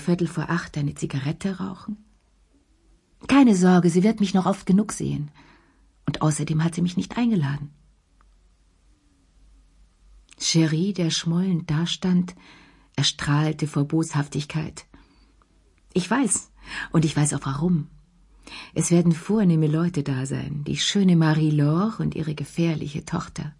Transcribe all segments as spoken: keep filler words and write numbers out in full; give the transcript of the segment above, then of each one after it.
Viertel vor acht eine Zigarette rauchen? Keine Sorge, sie wird mich noch oft genug sehen. Und außerdem hat sie mich nicht eingeladen. Cherie, der schmollend dastand, erstrahlte vor Boshaftigkeit. Ich weiß, und ich weiß auch warum. Es werden vornehme Leute da sein, die schöne Marie-Laure und ihre gefährliche Tochter.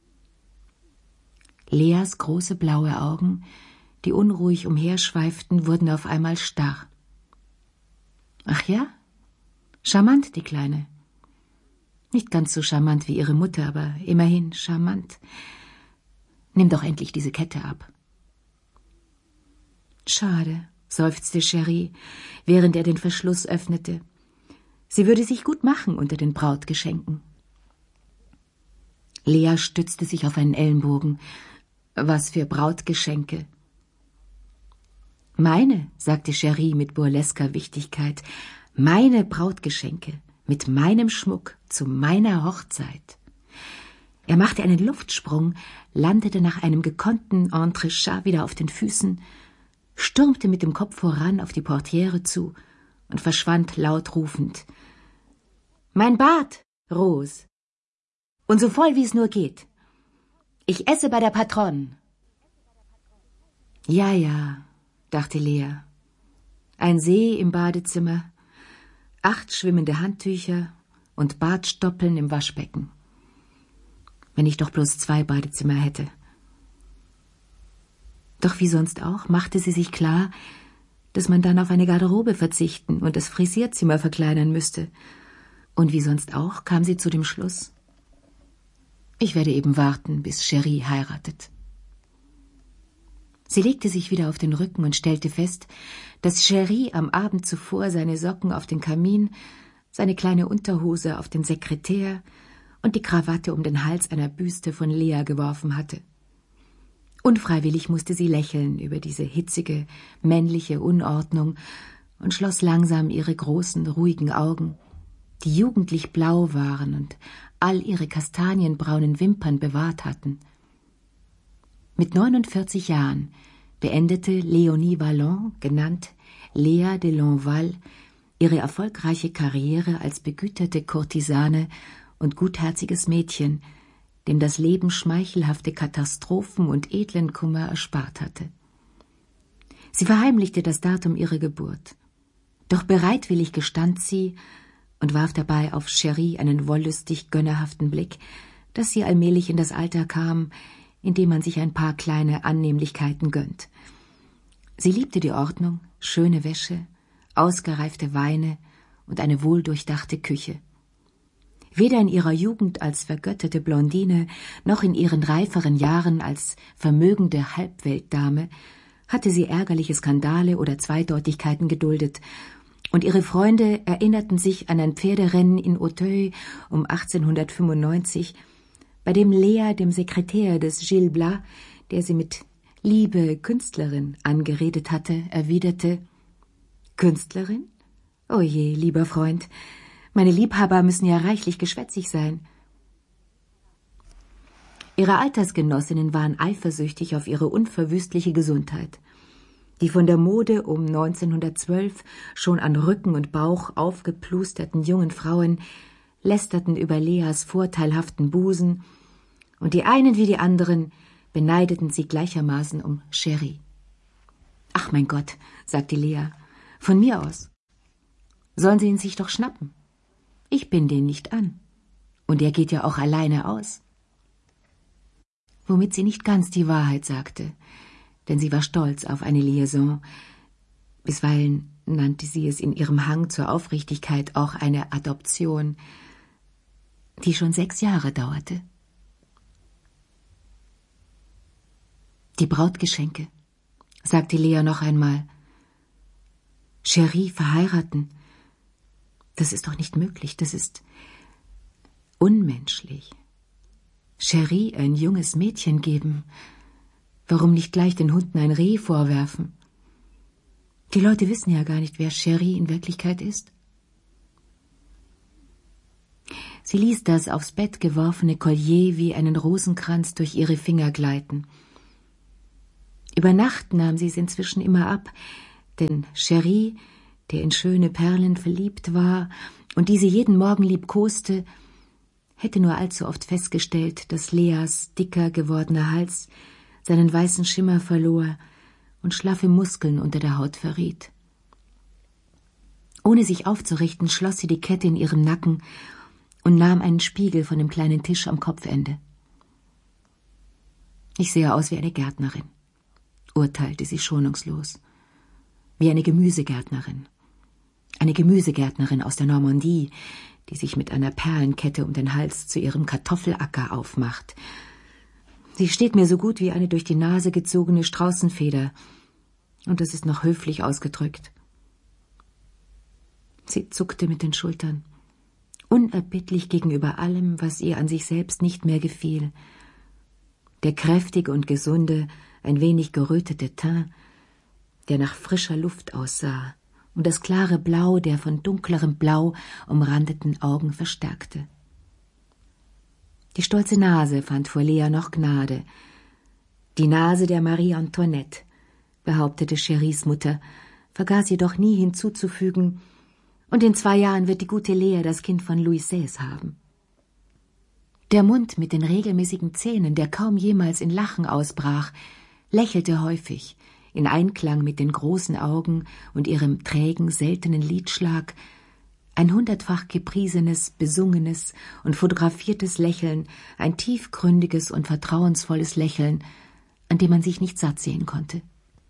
Leas große blaue Augen, die unruhig umherschweiften, wurden auf einmal starr. Ach ja? Charmant, die Kleine. Nicht ganz so charmant wie ihre Mutter, aber immerhin charmant. Nimm doch endlich diese Kette ab. Schade, seufzte Cherie, während er den Verschluss öffnete. Sie würde sich gut machen unter den Brautgeschenken. Lea stützte sich auf einen Ellenbogen. Was für Brautgeschenke. Meine, sagte Cherie mit burlesker Wichtigkeit, meine Brautgeschenke, mit meinem Schmuck, zu meiner Hochzeit. Er machte einen Luftsprung, landete nach einem gekonnten Entrechat wieder auf den Füßen, stürmte mit dem Kopf voran auf die Portiere zu und verschwand laut rufend. »Mein Bart, Rose! Und so voll, wie es nur geht. Ich esse bei der Patronne.« »Ja, ja«, dachte Lea. Ein See im Badezimmer, acht schwimmende Handtücher und Bartstoppeln im Waschbecken. Wenn ich doch bloß zwei Badezimmer hätte. Doch wie sonst auch machte sie sich klar, dass man dann auf eine Garderobe verzichten und das Frisierzimmer verkleinern müsste. Und wie sonst auch kam sie zu dem Schluss: Ich werde eben warten, bis Cherie heiratet. Sie legte sich wieder auf den Rücken und stellte fest, dass Cherie am Abend zuvor seine Socken auf den Kamin, seine kleine Unterhose auf den Sekretär und die Krawatte um den Hals einer Büste von Lea geworfen hatte. Unfreiwillig musste sie lächeln über diese hitzige, männliche Unordnung und schloss langsam ihre großen, ruhigen Augen, die jugendlich blau waren und all ihre kastanienbraunen Wimpern bewahrt hatten. Mit neunundvierzig Jahren beendete Léonie Vallon, genannt Lea de Lonval, ihre erfolgreiche Karriere als begüterte Kurtisane und gutherziges Mädchen, dem das Leben schmeichelhafte Katastrophen und edlen Kummer erspart hatte. Sie verheimlichte das Datum ihrer Geburt. Doch bereitwillig gestand sie und warf dabei auf Cherie einen wollüstig gönnerhaften Blick, dass sie allmählich in das Alter kam, in dem man sich ein paar kleine Annehmlichkeiten gönnt. Sie liebte die Ordnung, schöne Wäsche, ausgereifte Weine und eine wohldurchdachte Küche. Weder in ihrer Jugend als vergötterte Blondine noch in ihren reiferen Jahren als vermögende Halbweltdame hatte sie ärgerliche Skandale oder Zweideutigkeiten geduldet, und ihre Freunde erinnerten sich an ein Pferderennen in Auteuil um achtzehnhundertfünfundneunzig, bei dem Lea dem Sekretär des Gil Blas, der sie mit »Liebe Künstlerin« angeredet hatte, erwiderte: »Künstlerin? Oh je, lieber Freund, meine Liebhaber müssen ja reichlich geschwätzig sein.« Ihre Altersgenossinnen waren eifersüchtig auf ihre unverwüstliche Gesundheit. Die von der Mode um neunzehnhundertzwölf schon an Rücken und Bauch aufgeplusterten jungen Frauen lästerten über Leas vorteilhaften Busen, und die einen wie die anderen beneideten sie gleichermaßen um Cherie. »Ach mein Gott«, sagte Lea, »von mir aus. Sollen sie ihn sich doch schnappen. Ich bin den nicht an. Und er geht ja auch alleine aus.« Womit sie nicht ganz die Wahrheit sagte, denn sie war stolz auf eine Liaison. Bisweilen nannte sie es in ihrem Hang zur Aufrichtigkeit auch eine Adoption, die schon sechs Jahre dauerte. »Die Brautgeschenke«, sagte Lea noch einmal. »Cherie verheiraten, das ist doch nicht möglich, das ist unmenschlich. Cherie ein junges Mädchen geben, warum nicht gleich den Hunden ein Reh vorwerfen? Die Leute wissen ja gar nicht, wer Cherie in Wirklichkeit ist.« Sie ließ das aufs Bett geworfene Collier wie einen Rosenkranz durch ihre Finger gleiten. Über Nacht nahm sie es inzwischen immer ab, Denn Cherie, der in schöne Perlen verliebt war und die sie jeden Morgen liebkoste, hätte nur allzu oft festgestellt, dass Leas dicker gewordener Hals seinen weißen Schimmer verlor und schlaffe Muskeln unter der Haut verriet. Ohne sich aufzurichten, schloss sie die Kette in ihrem Nacken und nahm einen Spiegel von dem kleinen Tisch am Kopfende. »Ich sehe aus wie eine Gärtnerin«, urteilte sie schonungslos. »Wie eine Gemüsegärtnerin. Eine Gemüsegärtnerin aus der Normandie, die sich mit einer Perlenkette um den Hals zu ihrem Kartoffelacker aufmacht. Sie steht mir so gut wie eine durch die Nase gezogene Straußenfeder, und das ist noch höflich ausgedrückt.« Sie zuckte mit den Schultern, unerbittlich gegenüber allem, was ihr an sich selbst nicht mehr gefiel. Der kräftige und gesunde, ein wenig gerötete Teint, der nach frischer Luft aussah, und das klare Blau der von dunklerem Blau umrandeten Augen verstärkte. Die stolze Nase fand vor Lea noch Gnade. Die Nase der Marie Antoinette, behauptete Cheries Mutter, vergaß jedoch nie hinzuzufügen, und in zwei Jahren wird die gute Lea das Kind von Louis sechzehnten haben. Der Mund mit den regelmäßigen Zähnen, der kaum jemals in Lachen ausbrach, lächelte häufig, in Einklang mit den großen Augen und ihrem trägen, seltenen Lidschlag, ein hundertfach gepriesenes, besungenes und fotografiertes Lächeln, ein tiefgründiges und vertrauensvolles Lächeln, an dem man sich nicht satt sehen konnte.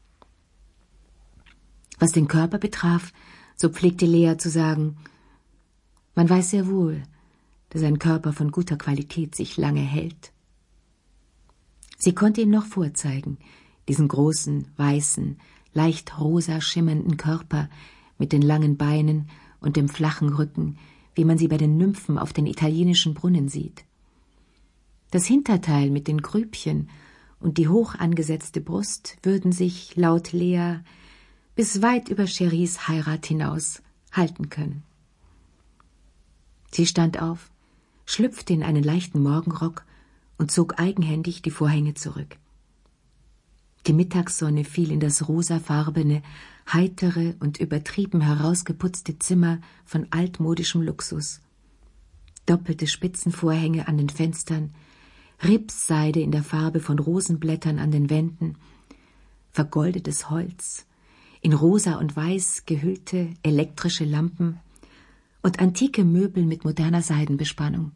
Was den Körper betraf, so pflegte Lea zu sagen, man weiß sehr wohl, dass ein Körper von guter Qualität sich lange hält. Sie konnte ihn noch vorzeigen, diesen großen, weißen, leicht rosa schimmernden Körper mit den langen Beinen und dem flachen Rücken, wie man sie bei den Nymphen auf den italienischen Brunnen sieht. Das Hinterteil mit den Grübchen und die hoch angesetzte Brust würden sich, laut Lea, bis weit über Cheries Heirat hinaus halten können. Sie stand auf, schlüpfte in einen leichten Morgenrock und zog eigenhändig die Vorhänge zurück. Die Mittagssonne fiel in das rosafarbene, heitere und übertrieben herausgeputzte Zimmer von altmodischem Luxus. Doppelte Spitzenvorhänge an den Fenstern, Ripsseide in der Farbe von Rosenblättern an den Wänden, vergoldetes Holz, in rosa und weiß gehüllte elektrische Lampen und antike Möbel mit moderner Seidenbespannung.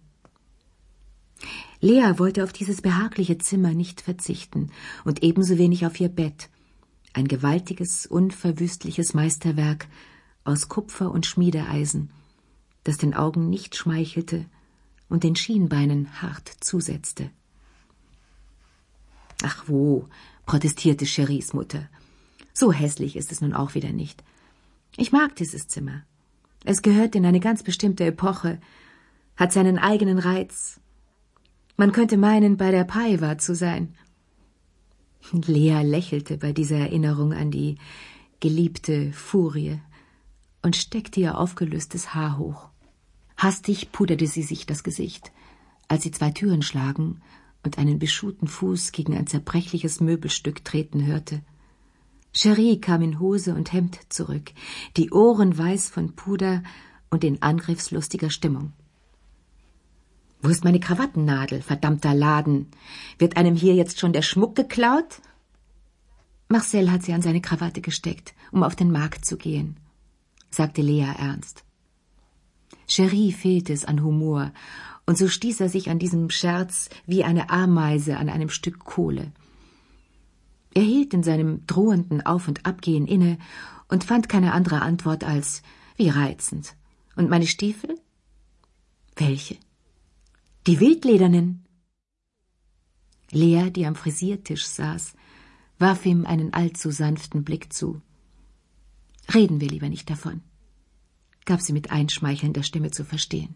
Lea wollte auf dieses behagliche Zimmer nicht verzichten und ebenso wenig auf ihr Bett, ein gewaltiges, unverwüstliches Meisterwerk aus Kupfer und Schmiedeeisen, das den Augen nicht schmeichelte und den Schienbeinen hart zusetzte. »Ach wo«, protestierte Cheries Mutter, »so hässlich ist es nun auch wieder nicht. Ich mag dieses Zimmer. Es gehört in eine ganz bestimmte Epoche, hat seinen eigenen Reiz. Man könnte meinen, bei der Paiva zu sein.« Lea lächelte bei dieser Erinnerung an die geliebte Furie und steckte ihr aufgelöstes Haar hoch. Hastig puderte sie sich das Gesicht, als sie zwei Türen schlagen und einen beschuhten Fuß gegen ein zerbrechliches Möbelstück treten hörte. Cherie kam in Hose und Hemd zurück, die Ohren weiß von Puder und in angriffslustiger Stimmung. »Wo ist meine Krawattennadel, verdammter Laden? Wird einem hier jetzt schon der Schmuck geklaut?« Marcel hat sie an seine Krawatte gesteckt, um auf den Markt zu gehen, sagte Lea ernst. Cherie fehlte es an Humor, und so stieß er sich an diesem Scherz wie eine Ameise an einem Stück Kohle. Er hielt in seinem drohenden Auf- und Abgehen inne und fand keine andere Antwort als, wie reizend. »Und meine Stiefel?« »Welche?« »Die wildledernen.« Lea, die am Frisiertisch saß, warf ihm einen allzu sanften Blick zu. »Reden wir lieber nicht davon«, gab sie mit einschmeichelnder Stimme zu verstehen.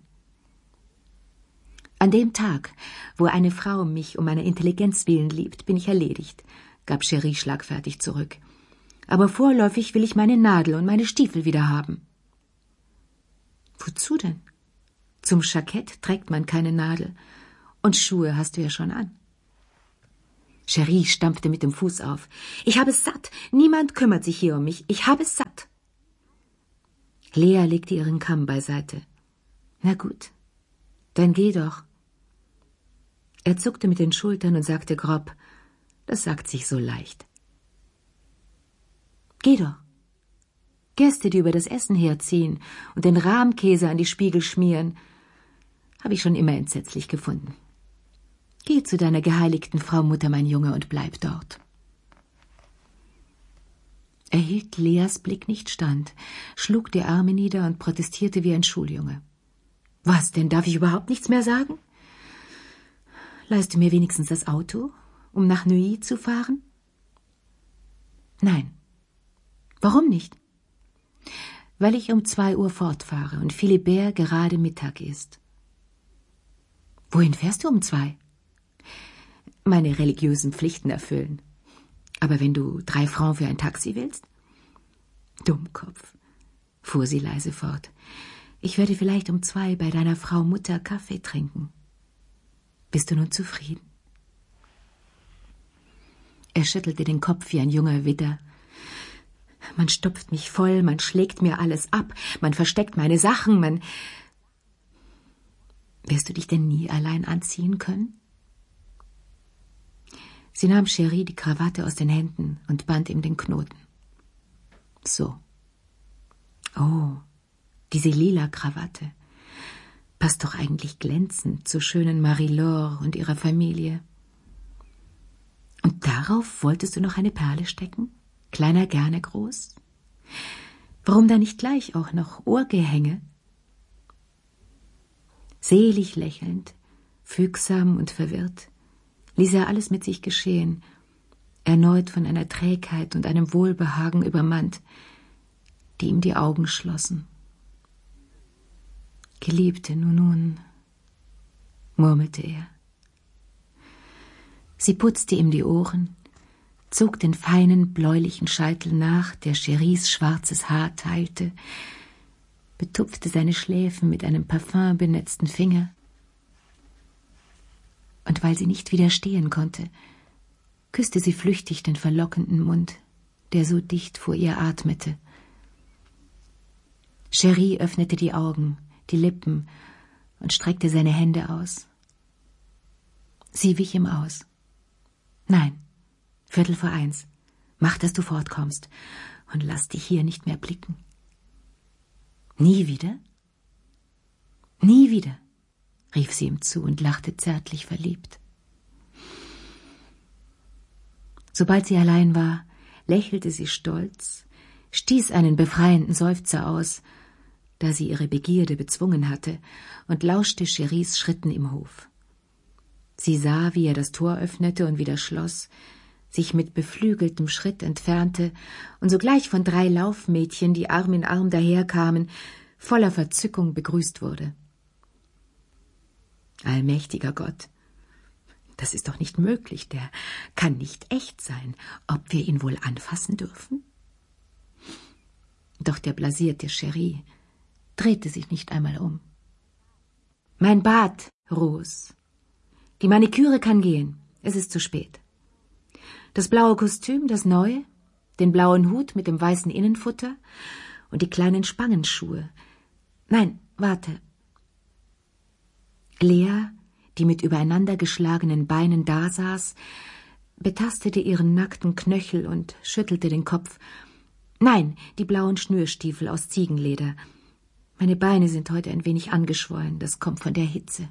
»An dem Tag, wo eine Frau mich um meiner Intelligenz willen liebt, bin ich erledigt«, gab Cherie schlagfertig zurück. »Aber vorläufig will ich meine Nadel und meine Stiefel wieder haben.« »Wozu denn? Zum Jackett trägt man keine Nadel, und Schuhe hast du ja schon an.« Cherie stampfte mit dem Fuß auf. »Ich habe es satt. Niemand kümmert sich hier um mich. Ich habe es satt.« Lea legte ihren Kamm beiseite. »Na gut, dann geh doch.« Er zuckte mit den Schultern und sagte grob, »Das sagt sich so leicht.« »Geh doch. Gerste, die über das Essen herziehen und den Rahmkäse an die Spiegel schmieren, habe ich schon immer entsetzlich gefunden. Geh zu deiner geheiligten Frau Mutter, mein Junge, und bleib dort.« Er hielt Leas Blick nicht stand, schlug die Arme nieder und protestierte wie ein Schuljunge. »Was denn, darf ich überhaupt nichts mehr sagen? Leihst du mir wenigstens das Auto, um nach Neuilly zu fahren?« »Nein.« »Warum nicht?« »Weil ich um zwei Uhr fortfahre und Philibert gerade Mittag isst.« »Wohin fährst du um zwei?« »Meine religiösen Pflichten erfüllen. Aber wenn du drei Francs für ein Taxi willst?« »Dummkopf«, fuhr sie leise fort. »Ich werde vielleicht um zwei bei deiner Frau Mutter Kaffee trinken. Bist du nun zufrieden?« Er schüttelte den Kopf wie ein junger Widder. »Man stopft mich voll, man schlägt mir alles ab, man versteckt meine Sachen, man... Wirst du dich denn nie allein anziehen können?« Sie nahm Cherie die Krawatte aus den Händen und band ihm den Knoten. »So. Oh, diese lila Krawatte. Passt doch eigentlich glänzend zur schönen Marie-Laure und ihrer Familie. Und darauf wolltest du noch eine Perle stecken? Kleiner gerne groß? Warum da nicht gleich auch noch Ohrgehänge?« Selig lächelnd, fügsam und verwirrt, ließ er alles mit sich geschehen, erneut von einer Trägheit und einem Wohlbehagen übermannt, die ihm die Augen schlossen. »Geliebte, nun, nun«, murmelte er. Sie putzte ihm die Ohren, zog den feinen, bläulichen Scheitel nach, der Cheries schwarzes Haar teilte, betupfte seine Schläfen mit einem parfümbenetzten Finger. Und weil sie nicht widerstehen konnte, küsste sie flüchtig den verlockenden Mund, der so dicht vor ihr atmete. Cherie öffnete die Augen, die Lippen und streckte seine Hände aus. Sie wich ihm aus. »Nein, Viertel vor eins. Mach, dass du fortkommst und lass dich hier nicht mehr blicken.« »Nie wieder?« »Nie wieder«, rief sie ihm zu und lachte zärtlich verliebt. Sobald sie allein war, lächelte sie stolz, stieß einen befreienden Seufzer aus, da sie ihre Begierde bezwungen hatte, und lauschte Cheries Schritten im Hof. Sie sah, wie er das Tor öffnete und wieder schloss, sich mit beflügeltem Schritt entfernte und sogleich von drei Laufmädchen, die Arm in Arm daherkamen, voller Verzückung begrüßt wurde. Allmächtiger Gott, das ist doch nicht möglich, der kann nicht echt sein, ob wir ihn wohl anfassen dürfen? Doch der blasierte Cherie drehte sich nicht einmal um. »Mein Bad, Rose. Die Maniküre kann gehen, es ist zu spät. Das blaue Kostüm, das neue, den blauen Hut mit dem weißen Innenfutter und die kleinen Spangenschuhe. Nein, warte.« Lea, die mit übereinandergeschlagenen Beinen dasaß, betastete ihren nackten Knöchel und schüttelte den Kopf. »Nein, die blauen Schnürstiefel aus Ziegenleder. Meine Beine sind heute ein wenig angeschwollen, das kommt von der Hitze.«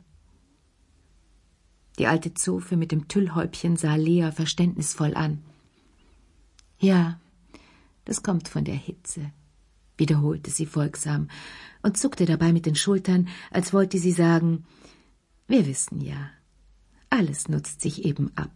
Die alte Zofe mit dem Tüllhäubchen sah Lea verständnisvoll an. »Ja, das kommt von der Hitze«, wiederholte sie folgsam und zuckte dabei mit den Schultern, als wollte sie sagen, »Wir wissen ja, alles nutzt sich eben ab.«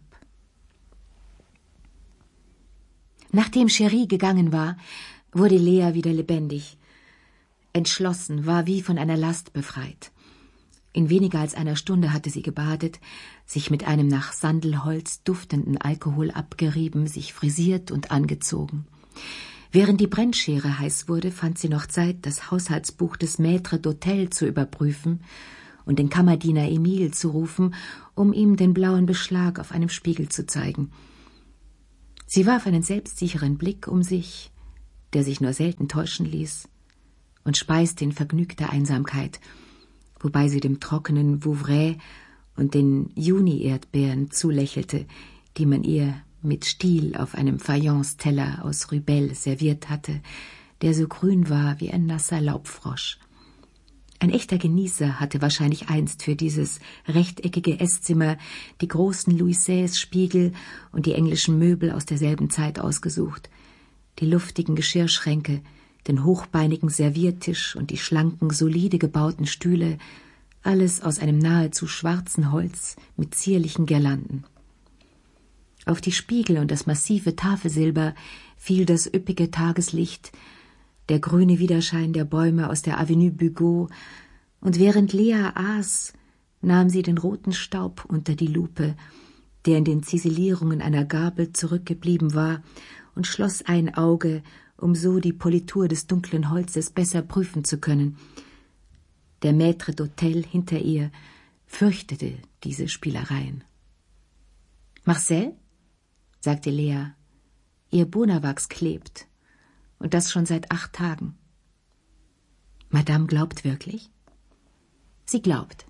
Nachdem Cherie gegangen war, wurde Lea wieder lebendig. Entschlossen, war wie von einer Last befreit. In weniger als einer Stunde hatte sie gebadet, sich mit einem nach Sandelholz duftenden Alkohol abgerieben, sich frisiert und angezogen. Während die Brennschere heiß wurde, fand sie noch Zeit, das Haushaltsbuch des Maître d'Hôtel zu überprüfen und den Kammerdiener Emile zu rufen, um ihm den blauen Beschlag auf einem Spiegel zu zeigen. Sie warf einen selbstsicheren Blick um sich, der sich nur selten täuschen ließ, und speiste in vergnügter Einsamkeit, wobei sie dem trockenen Vouvray und den Juni-Erdbeeren zulächelte, die man ihr mit Stiel auf einem Fayence-Teller aus Rübel serviert hatte, der so grün war wie ein nasser Laubfrosch. Ein echter Genießer hatte wahrscheinlich einst für dieses rechteckige Esszimmer die großen Louis sechzehn-Spiegel und die englischen Möbel aus derselben Zeit ausgesucht, die luftigen Geschirrschränke, den hochbeinigen Serviertisch und die schlanken, solide gebauten Stühle, alles aus einem nahezu schwarzen Holz mit zierlichen Girlanden. Auf die Spiegel und das massive Tafelsilber fiel das üppige Tageslicht, der grüne Widerschein der Bäume aus der Avenue Bugeaud, und während Lea aß, nahm sie den roten Staub unter die Lupe, der in den Ziselierungen einer Gabel zurückgeblieben war, und schloss ein Auge, um so die Politur des dunklen Holzes besser prüfen zu können. Der Maître d'Hôtel hinter ihr fürchtete diese Spielereien. »Marcel«, sagte Lea, »ihr Bonawachs klebt, und das schon seit acht Tagen.« »Madame glaubt wirklich?« »Sie glaubt.«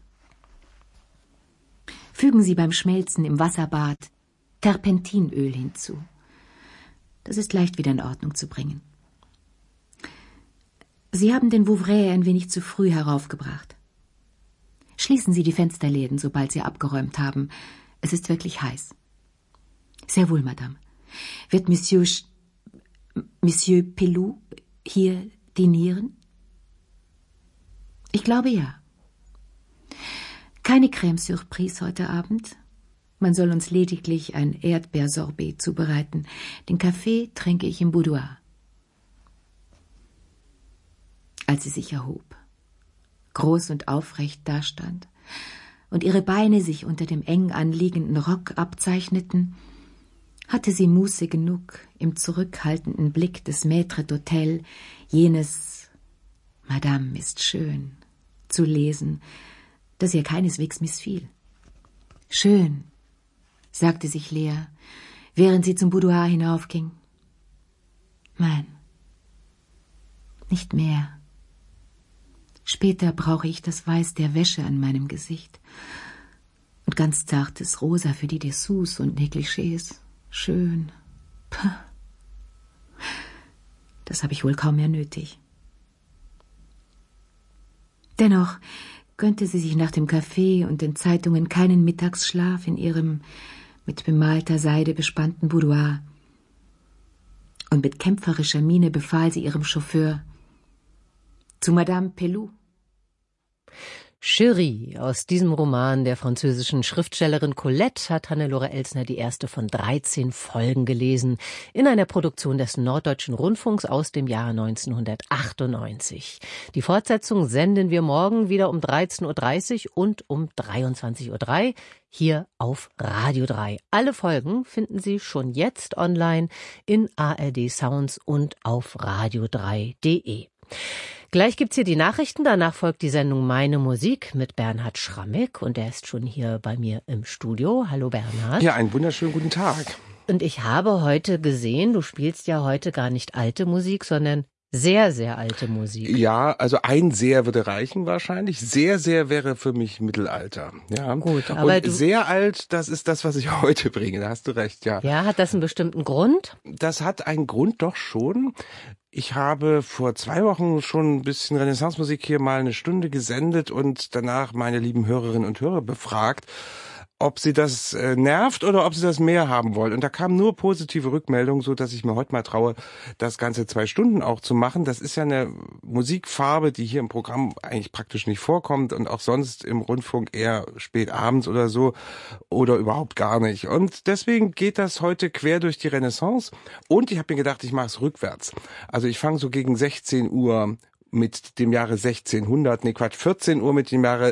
»Fügen Sie beim Schmelzen im Wasserbad Terpentinöl hinzu. Das ist leicht wieder in Ordnung zu bringen. Sie haben den Vouvray ein wenig zu früh heraufgebracht. Schließen Sie die Fensterläden, sobald Sie abgeräumt haben. Es ist wirklich heiß.« »Sehr wohl, Madame. Wird Monsieur Sch- Monsieur Pelou hier dinieren?« »Ich glaube, ja. Keine Crème Surprise heute Abend. Man soll uns lediglich ein Erdbeersorbet zubereiten. Den Kaffee trinke ich im Boudoir.« Als sie sich erhob, groß und aufrecht dastand und ihre Beine sich unter dem eng anliegenden Rock abzeichneten, hatte sie Muße genug, im zurückhaltenden Blick des Maître d'Hôtel jenes »Madame ist schön« zu lesen, das ihr keineswegs missfiel. »Schön«, sagte sich Lea, während sie zum Boudoir hinaufging. »Nein, nicht mehr. Später brauche ich das Weiß der Wäsche an meinem Gesicht und ganz zartes Rosa für die Dessous und Negligés. Schön. Puh. Das habe ich wohl kaum mehr nötig.« Dennoch gönnte sie sich nach dem Kaffee und den Zeitungen keinen Mittagsschlaf in ihrem mit bemalter Seide bespannten Boudoir. Und mit kämpferischer Miene befahl sie ihrem Chauffeur: »Zu Madame Pelou.« Chérie, aus diesem Roman der französischen Schriftstellerin Colette hat Hannelore Elsner die erste von dreizehn Folgen gelesen, in einer Produktion des Norddeutschen Rundfunks aus dem Jahr neunzehnhundertachtundneunzig. Die Fortsetzung senden wir morgen wieder um dreizehn Uhr dreißig und um dreiundzwanzig Uhr drei hier auf Radio drei. Alle Folgen finden Sie schon jetzt online in A R D Sounds und auf radio drei punkt de. Gleich gibt's hier die Nachrichten, danach folgt die Sendung Meine Musik mit Bernhard Schrammick und er ist schon hier bei mir im Studio. Hallo Bernhard. Ja, einen wunderschönen guten Tag. Und ich habe heute gesehen, du spielst ja heute gar nicht alte Musik, sondern sehr, sehr alte Musik. Ja, also ein sehr würde reichen wahrscheinlich. Sehr, sehr wäre für mich Mittelalter. Ja. Gut, aber und du sehr alt, das ist das, was ich heute bringe. Da hast du recht, ja. Ja, hat das einen bestimmten Grund? Das hat einen Grund doch schon. Ich habe vor zwei Wochen schon ein bisschen Renaissance-Musik hier mal eine Stunde gesendet und danach meine lieben Hörerinnen und Hörer befragt, ob sie das äh, nervt oder ob sie das mehr haben wollen. Und da kam nur positive Rückmeldungen, so dass ich mir heute mal traue, das Ganze zwei Stunden auch zu machen. Das ist ja eine Musikfarbe, die hier im Programm eigentlich praktisch nicht vorkommt und auch sonst im Rundfunk eher spät abends oder so oder überhaupt gar nicht. Und deswegen geht das heute quer durch die Renaissance. Und ich habe mir gedacht, ich mache es rückwärts. Also ich fange so gegen sechzehn Uhr mit dem Jahre sechzehnhundert, nee Quatsch, vierzehn Uhr mit dem Jahre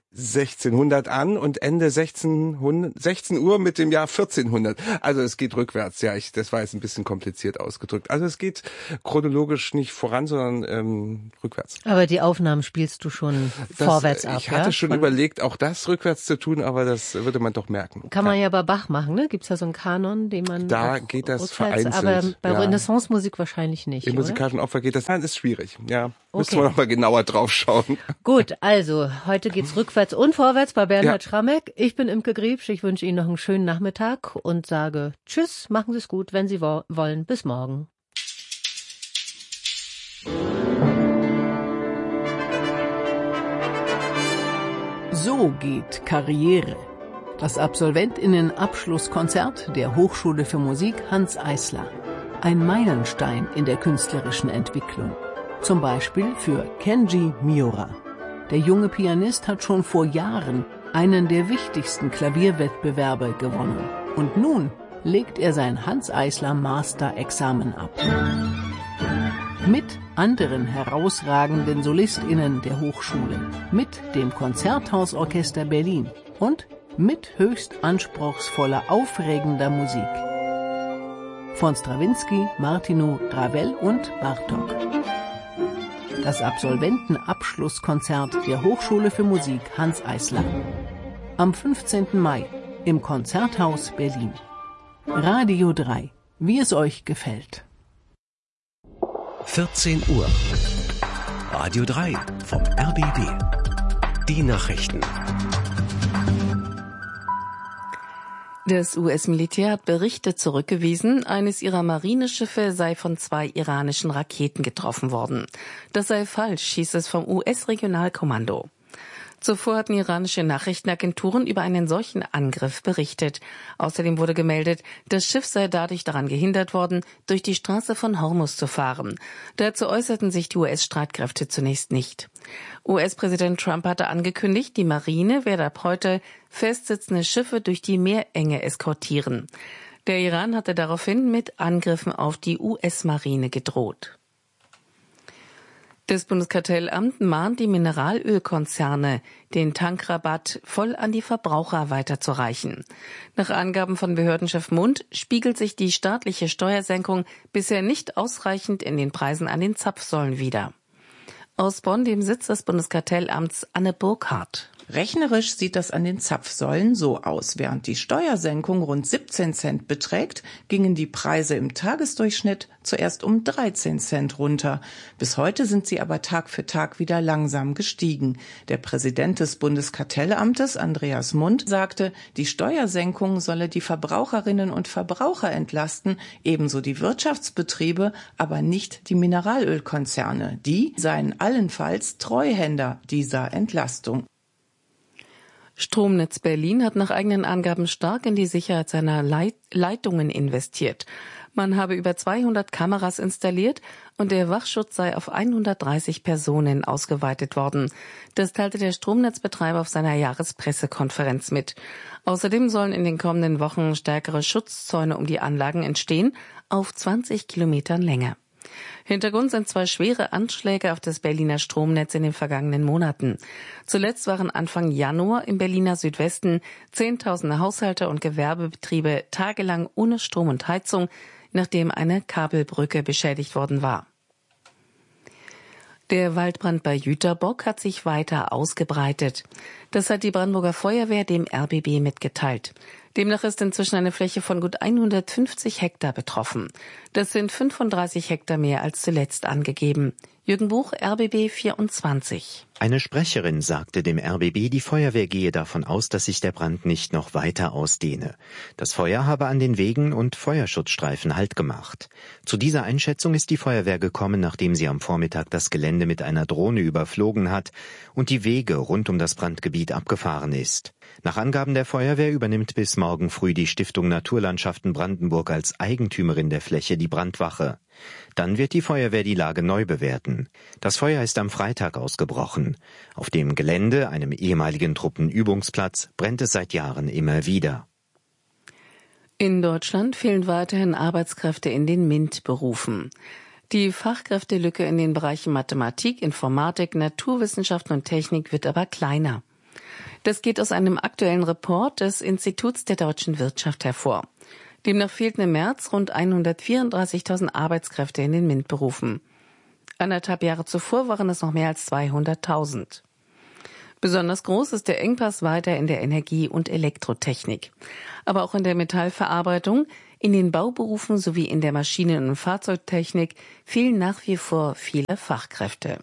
sechzehnhundert an und Ende sechzehnhundert, sechzehn Uhr mit dem Jahr vierzehnhundert. Also es geht rückwärts. Ja, ich, das war jetzt ein bisschen kompliziert ausgedrückt. Also es geht chronologisch nicht voran, sondern ähm, rückwärts. Aber die Aufnahmen spielst du schon das, vorwärts ab, Ich hatte ja? schon Von überlegt, auch das rückwärts zu tun, aber das würde man doch merken. Kann man ja bei Bach machen, ne? Gibt's da so einen Kanon, den man Da geht das rückwärts, vereinzelt. aber bei ja. Renaissance-Musik wahrscheinlich nicht, Im oder? musikalischen Opfer geht das, das ist schwierig. Ja, Okay. müsste man noch mal genauer drauf schauen. Gut, also heute geht's rückwärts und vorwärts bei Bernhard Ja. Schrammeck. Ich bin Imke Griebsch, ich wünsche Ihnen noch einen schönen Nachmittag und sage Tschüss, machen Sie es gut, wenn Sie wo- wollen. Bis morgen. So geht Karriere. Das Absolventinnen-Abschlusskonzert der Hochschule für Musik Hanns Eisler. Ein Meilenstein in der künstlerischen Entwicklung. Zum Beispiel für Kenji Miura. Der junge Pianist hat schon vor Jahren einen der wichtigsten Klavierwettbewerbe gewonnen. Und nun legt er sein Hanns Eisler Master-Examen ab. Mit anderen herausragenden SolistInnen der Hochschule, mit dem Konzerthausorchester Berlin und mit höchst anspruchsvoller, aufregender Musik. Von Strawinsky, Martinu, Ravel und Bartók. Das Absolventenabschlusskonzert der Hochschule für Musik Hanns Eisler. Am fünfzehnten Mai im Konzerthaus Berlin. Radio drei, wie es euch gefällt. vierzehn Uhr. Radio drei vom R B B. Die Nachrichten. Das U S-Militär hat Berichte zurückgewiesen, eines ihrer Marineschiffe sei von zwei iranischen Raketen getroffen worden. Das sei falsch, hieß es vom U S-Regionalkommando. Zuvor hatten iranische Nachrichtenagenturen über einen solchen Angriff berichtet. Außerdem wurde gemeldet, das Schiff sei dadurch daran gehindert worden, durch die Straße von Hormuz zu fahren. Dazu äußerten sich die U S-Streitkräfte zunächst nicht. U S-Präsident Trump hatte angekündigt, die Marine werde ab heute festsitzende Schiffe durch die Meerenge eskortieren. Der Iran hatte daraufhin mit Angriffen auf die U S-Marine gedroht. Das Bundeskartellamt mahnt die Mineralölkonzerne, den Tankrabatt voll an die Verbraucher weiterzureichen. Nach Angaben von Behördenchef Mund spiegelt sich die staatliche Steuersenkung bisher nicht ausreichend in den Preisen an den Zapfsäulen wider. Aus Bonn, dem Sitz des Bundeskartellamts, Anne Burkhardt. Rechnerisch sieht das an den Zapfsäulen so aus. Während die Steuersenkung rund siebzehn Cent beträgt, gingen die Preise im Tagesdurchschnitt zuerst um dreizehn Cent runter. Bis heute sind sie aber Tag für Tag wieder langsam gestiegen. Der Präsident des Bundeskartellamtes, Andreas Mund, sagte, die Steuersenkung solle die Verbraucherinnen und Verbraucher entlasten, ebenso die Wirtschaftsbetriebe, aber nicht die Mineralölkonzerne. Die seien allenfalls Treuhänder dieser Entlastung. Stromnetz Berlin hat nach eigenen Angaben stark in die Sicherheit seiner Leit- Leitungen investiert. Man habe über zweihundert Kameras installiert und der Wachschutz sei auf hundertdreißig Personen ausgeweitet worden. Das teilte der Stromnetzbetreiber auf seiner Jahrespressekonferenz mit. Außerdem sollen in den kommenden Wochen stärkere Schutzzäune um die Anlagen entstehen, auf zwanzig Kilometern Länge. Hintergrund sind zwei schwere Anschläge auf das Berliner Stromnetz in den vergangenen Monaten. Zuletzt waren Anfang Januar im Berliner Südwesten Zehntausende Haushalte und Gewerbebetriebe tagelang ohne Strom und Heizung, nachdem eine Kabelbrücke beschädigt worden war. Der Waldbrand bei Jüterbock hat sich weiter ausgebreitet. Das hat die Brandenburger Feuerwehr dem R B B mitgeteilt. Demnach ist inzwischen eine Fläche von gut hundertfünfzig Hektar betroffen. Das sind fünfunddreißig Hektar mehr als zuletzt angegeben. Jürgen Buch, R B B vierundzwanzig. Eine Sprecherin sagte dem R B B, die Feuerwehr gehe davon aus, dass sich der Brand nicht noch weiter ausdehne. Das Feuer habe an den Wegen und Feuerschutzstreifen Halt gemacht. Zu dieser Einschätzung ist die Feuerwehr gekommen, nachdem sie am Vormittag das Gelände mit einer Drohne überflogen hat und die Wege rund um das Brandgebiet abgefahren ist. Nach Angaben der Feuerwehr übernimmt bis morgen früh die Stiftung Naturlandschaften Brandenburg als Eigentümerin der Fläche die Brandwache. Dann wird die Feuerwehr die Lage neu bewerten. Das Feuer ist am Freitag ausgebrochen. Auf dem Gelände, einem ehemaligen Truppenübungsplatz, brennt es seit Jahren immer wieder. In Deutschland fehlen weiterhin Arbeitskräfte in den MINT-Berufen. Die Fachkräftelücke in den Bereichen Mathematik, Informatik, Naturwissenschaften und Technik wird aber kleiner. Das geht aus einem aktuellen Report des Instituts der deutschen Wirtschaft hervor. Demnach fehlten im März rund hundertvierunddreißigtausend Arbeitskräfte in den MINT-Berufen. Anderthalb Jahre zuvor waren es noch mehr als zweihunderttausend. Besonders groß ist der Engpass weiter in der Energie- und Elektrotechnik. Aber auch in der Metallverarbeitung, in den Bauberufen sowie in der Maschinen- und Fahrzeugtechnik fehlen nach wie vor viele Fachkräfte.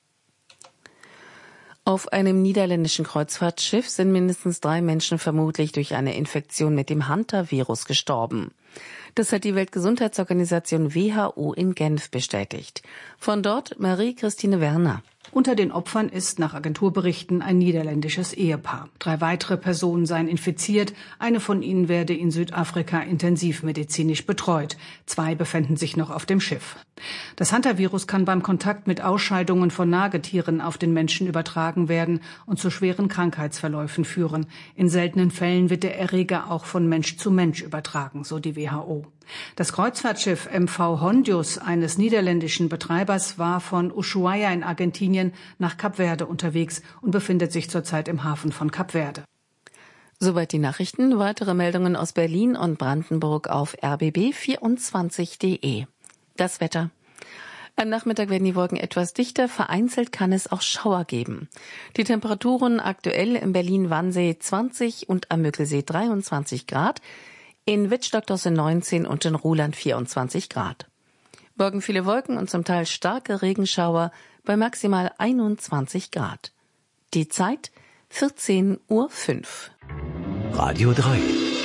Auf einem niederländischen Kreuzfahrtschiff sind mindestens drei Menschen vermutlich durch eine Infektion mit dem Hantavirus gestorben. Das hat die Weltgesundheitsorganisation W H O in Genf bestätigt. Von dort Marie-Christine Werner. Unter den Opfern ist nach Agenturberichten ein niederländisches Ehepaar. Drei weitere Personen seien infiziert. Eine von ihnen werde in Südafrika intensivmedizinisch betreut. Zwei befänden sich noch auf dem Schiff. Das Hantavirus kann beim Kontakt mit Ausscheidungen von Nagetieren auf den Menschen übertragen werden und zu schweren Krankheitsverläufen führen. In seltenen Fällen wird der Erreger auch von Mensch zu Mensch übertragen, so die W H O. Das Kreuzfahrtschiff M V Hondius eines niederländischen Betreibers war von Ushuaia in Argentinien nach Kap Verde unterwegs und befindet sich zurzeit im Hafen von Kap Verde. Soweit die Nachrichten. Weitere Meldungen aus Berlin und Brandenburg auf r b b vierundzwanzig punkt d e. Das Wetter. Am Nachmittag werden die Wolken etwas dichter, vereinzelt kann es auch Schauer geben. Die Temperaturen aktuell in Berlin-Wannsee zwanzig und am Müggelsee dreiundzwanzig Grad, in Wittstock-Dosse neunzehn und in Ruhland vierundzwanzig Grad. Morgen viele Wolken und zum Teil starke Regenschauer bei maximal einundzwanzig Grad. Die Zeit vierzehn Uhr fünf. Radio drei.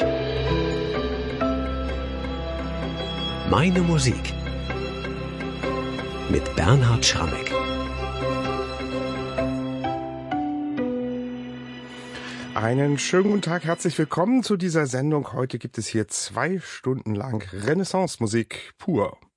Meine Musik. Mit Bernhard Schrammeck. Einen schönen guten Tag, herzlich willkommen zu dieser Sendung. Heute gibt es hier zwei Stunden lang Renaissance-Musik pur.